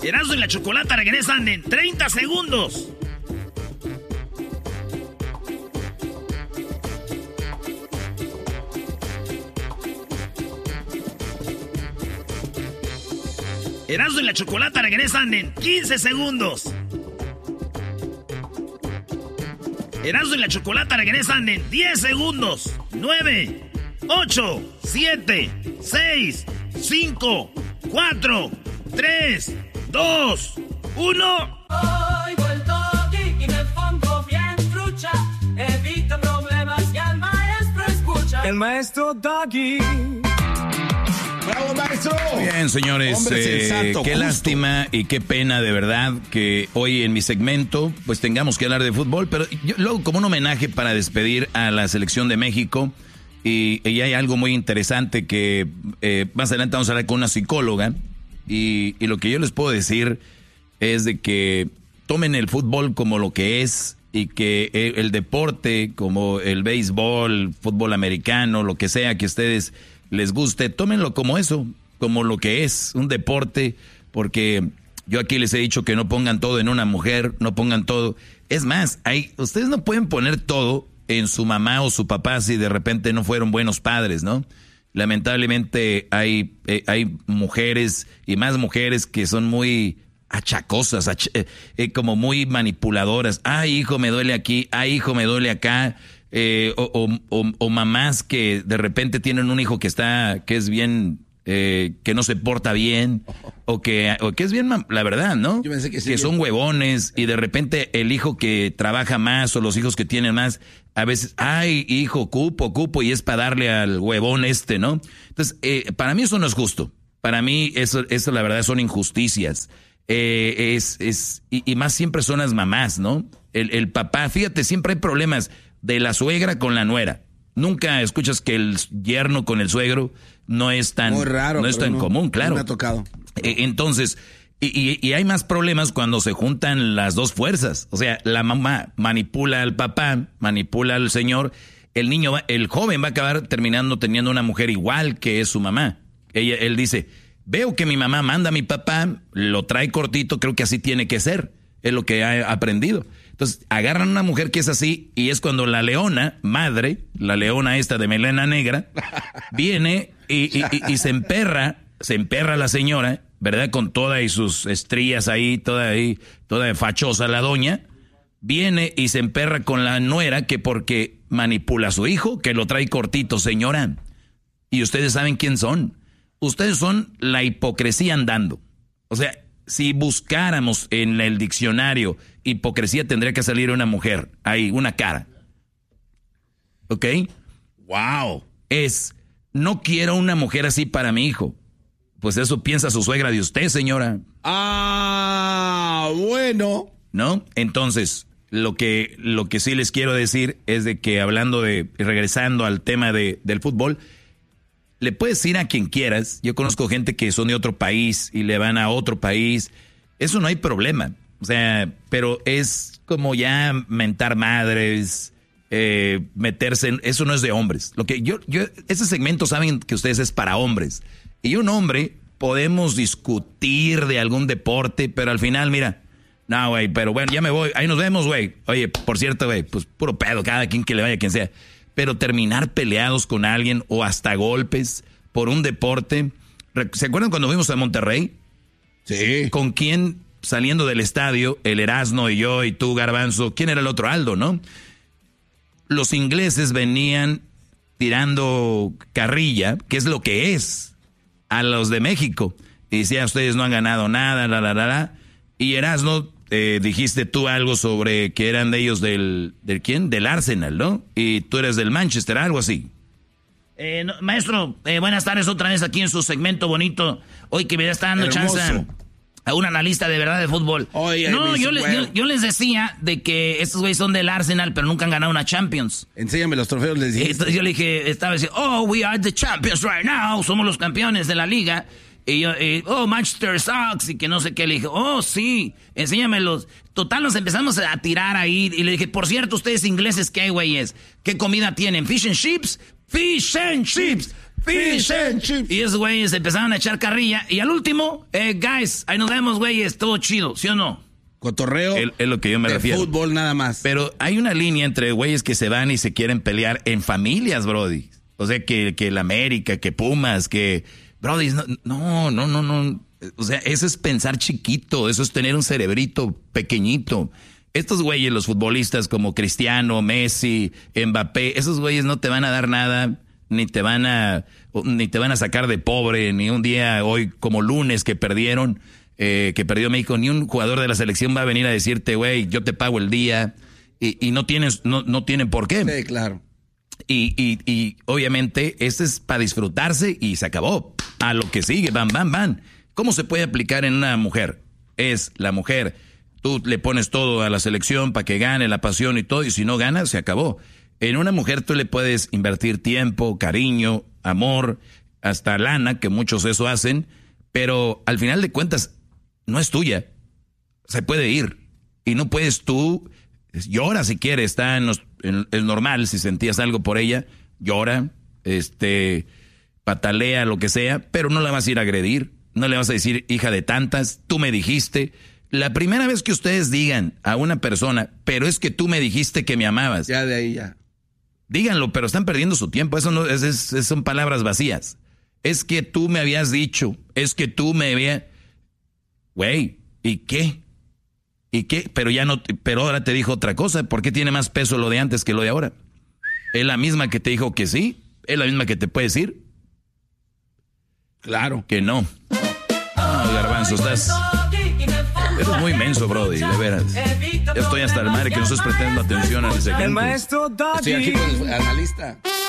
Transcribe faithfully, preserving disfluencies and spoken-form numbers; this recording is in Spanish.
Erasmo y la Chocolata regresan en treinta segundos. Erasmo y la Chocolata regresan en quince segundos. Erasmo y la Chocolata regresan en diez segundos. nueve, ocho, siete, seis, cinco, cuatro, tres, dos, uno. Hoy vuelto aquí y me pongo bien trucha. Evita problemas y al maestro escucha. El maestro Doggy. ¡Bravo, maestro! Bien, señores, eh, sensato, qué justo. Lástima y qué pena de verdad que hoy en mi segmento pues tengamos que hablar de fútbol, pero yo, luego como un homenaje para despedir a la selección de México y, y hay algo muy interesante que eh, más adelante vamos a hablar con una psicóloga y, y lo que yo les puedo decir es de que tomen el fútbol como lo que es y que el, el deporte como el béisbol, fútbol americano, lo que sea que ustedes les guste, tómenlo como eso, como lo que es, un deporte, porque yo aquí les he dicho que no pongan todo en una mujer, no pongan todo. Es más, hay, ustedes no pueden poner todo en su mamá o su papá si de repente no fueron buenos padres, ¿no? Lamentablemente hay, eh, hay mujeres y más mujeres que son muy achacosas, ach eh, eh, como muy manipuladoras. Ay, hijo, me duele aquí, ay, hijo, me duele acá. Eh, o, o, o, o mamás que de repente tienen un hijo que está, que es bien, eh, que no se porta bien, o que, o que es bien, la verdad, ¿no? Yo pensé que sí, que son huevones, y de repente el hijo que trabaja más, o los hijos que tienen más, a veces, ay, hijo, cupo, cupo, y es para darle al huevón este, ¿no? Entonces, eh, para mí eso no es justo. Para mí eso, eso la verdad son injusticias. Eh, es, es, y, y más siempre son las mamás, ¿no? El, el papá, fíjate, siempre hay problemas de la suegra con la nuera. Nunca escuchas que el yerno con el suegro no es tan, Muy raro, no es tan no, común, claro. No me ha tocado. Eh, entonces, y, y, y hay más problemas cuando se juntan las dos fuerzas. O sea, la mamá manipula al papá, manipula al señor. El niño, va, el joven va a acabar terminando teniendo una mujer igual que es su mamá. Ella, él dice, veo que mi mamá manda a mi papá, lo trae cortito, creo que así tiene que ser. Es lo que ha aprendido. Entonces, agarran a una mujer que es así y es cuando la leona, madre, la leona esta de melena negra, viene y, y, y, y se emperra, se emperra la señora, ¿verdad? Con todas y sus estrías ahí, toda ahí, toda fachosa la doña, viene y se emperra con la nuera que porque manipula a su hijo, que lo trae cortito, señora. Y ustedes saben quién son. Ustedes son la hipocresía andando. O sea, si buscáramos en el diccionario hipocresía, tendría que salir una mujer. Ahí, una cara. ¿Ok? Wow. Es, no quiero una mujer así para mi hijo. Pues eso piensa su suegra de usted, señora. Ah, bueno. ¿No? Entonces, lo que, lo que sí les quiero decir es de que hablando de, regresando al tema de, del fútbol, le puedes ir a quien quieras. Yo conozco gente que son de otro país y le van a otro país. Eso no hay problema. O sea, pero es como ya mentar madres, eh, meterse en... Eso no es de hombres. Lo que yo, yo, ese segmento saben que ustedes es para hombres. Y un hombre podemos discutir de algún deporte, pero al final, mira, no, güey, pero bueno, ya me voy. Ahí nos vemos, güey. Oye, por cierto, güey, pues puro pedo, cada quien que le vaya, quien sea. Pero terminar peleados con alguien o hasta golpes por un deporte. ¿Se acuerdan cuando fuimos a Monterrey? Sí. ¿Con quién saliendo del estadio? El Erasmo y yo y tú, Garbanzo. ¿Quién era el otro? Aldo, ¿no? Los ingleses venían tirando carrilla, que es lo que es, a los de México. Y decía, ustedes no han ganado nada, la, la, la, la. Y Erasmo... Eh, dijiste tú algo sobre que eran de ellos del, ¿del quién? Del Arsenal, ¿no? Y tú eres del Manchester, algo así. Eh, no, maestro, eh, buenas tardes otra vez aquí en su segmento bonito. Hoy que me está dando Hermoso. chance a un analista de verdad de fútbol. Oye, no, yo, le, yo, yo les decía de que estos güeyes son del Arsenal, pero nunca han ganado una Champions. Enséñame los trofeos, les dije. Entonces yo le dije, estaba diciendo, oh, we are the champions right now. Somos los campeones de la liga. Y yo, eh, oh, Manchester sucks, y que no sé qué. Le dije, oh, sí, enséñamelos. Total, nos empezamos a tirar ahí. Y le dije, por cierto, ustedes ingleses, ¿qué güeyes? ¿Qué comida tienen? ¿Fish and chips? fish and chips, fish and chips. Y esos güeyes empezaron a echar carrilla. Y al último, eh, guys, ahí nos vemos, güeyes, todo chido, ¿sí o no? Cotorreo. Es, es lo que yo me de refiero. Fútbol nada más. Pero hay una línea entre güeyes que se van y se quieren pelear en familias, brody. O sea, que, que el América, que Pumas, que... Brody, no, no, no, no, no. O sea, eso es pensar chiquito, eso es tener un cerebrito pequeñito. Estos güeyes, los futbolistas como Cristiano, Messi, Mbappé, esos güeyes no te van a dar nada, ni te van a, ni te van a sacar de pobre, ni un día hoy como lunes que perdieron, eh, que perdió México, ni un jugador de la selección va a venir a decirte, güey, yo te pago el día, y, y no tienes, no, no tienen por qué. Sí, claro. Y, y, y obviamente este es para disfrutarse y se acabó. A lo que sigue, bam, bam, bam. ¿Cómo se puede aplicar en una mujer? Es la mujer, tú le pones todo a la selección para que gane la pasión y todo, y si no gana, se acabó. En una mujer tú le puedes invertir tiempo, cariño, amor, hasta lana, que muchos eso hacen, pero al final de cuentas no es tuya. Se puede ir. Y no puedes tú, llora si quieres, está en los, en, es normal, si sentías algo por ella, llora, este, patalea, lo que sea, pero no la vas a ir a agredir, no le vas a decir, hija de tantas, tú me dijiste. La primera vez que ustedes digan a una persona, pero es que tú me dijiste que me amabas. Ya de ahí ya. Díganlo, pero están perdiendo su tiempo, eso no, es, es, son palabras vacías. Es que tú me habías dicho, es que tú me habías... Güey, ¿y qué? ¿Y qué? Pero ya no, pero ahora te dijo otra cosa. ¿Por qué tiene más peso lo de antes que lo de ahora? ¿Es la misma que te dijo que sí? ¿Es la misma que te puede decir? Claro. Que no. Ah, Garbanzo, estás... Eres muy menso, brody, de veras. Yo estoy hasta el madre que no estás prestando atención al segmento. Estoy aquí con el analista.